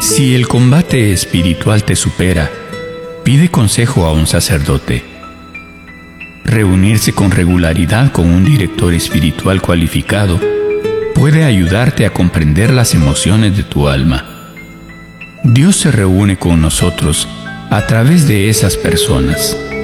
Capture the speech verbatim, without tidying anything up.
Si el combate espiritual te supera, pide consejo a un sacerdote. Reunirse con regularidad con un director espiritual cualificado puede ayudarte a comprender las emociones de tu alma. Dios se reúne con nosotros a través de esas personas.